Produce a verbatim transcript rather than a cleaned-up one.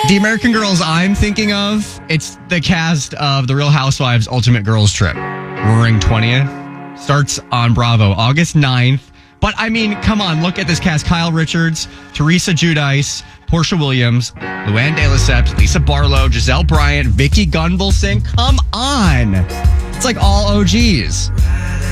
The American Girls I'm thinking of, it's the cast of The Real Housewives Ultimate Girls Trip. Roaring twentieth. Starts on Bravo August ninth. But, I mean, come on, look at this cast. Kyle Richards, Teresa Giudice, Portia Williams, Luann de Lesseps, Lisa Barlow, Giselle Bryant, Vicky Gunvalson. Come on. It's like all O Gs.